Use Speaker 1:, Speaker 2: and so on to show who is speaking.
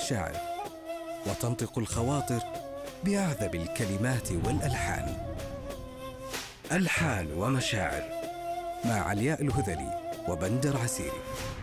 Speaker 1: المشاعر، وتنطق الخواطر بأعذب الكلمات والألحان. ألحان ومشاعر مع علياء الهذلي وبندر عسيري.